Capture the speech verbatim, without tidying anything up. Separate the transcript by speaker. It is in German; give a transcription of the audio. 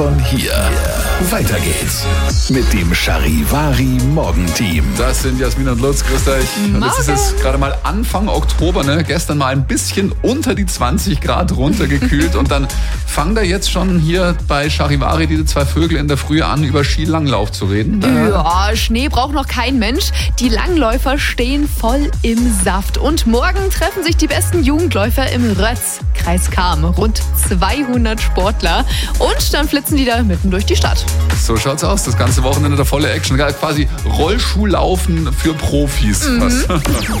Speaker 1: Von hier. Weiter geht's mit dem Charivari Morgenteam.
Speaker 2: Das sind Jasmin und Lutz, grüßt euch. Und jetzt ist es gerade mal Anfang Oktober, ne? Gestern mal ein bisschen unter die zwanzig Grad runtergekühlt und dann fangen da jetzt schon hier bei Charivari diese zwei Vögel in der Früh an, über Skilanglauf zu reden.
Speaker 3: Ja, Schnee braucht noch kein Mensch. Die Langläufer stehen voll im Saft. Und morgen treffen sich die besten Jugendläufer im Rötz, Kreis Cham. Rund zweihundert Sportler. Und dann flitzen die da mitten durch die Stadt.
Speaker 2: So schaut's aus. Das ganze Wochenende der volle Action. Quasi Rollschuhlaufen für Profis.
Speaker 3: Mhm.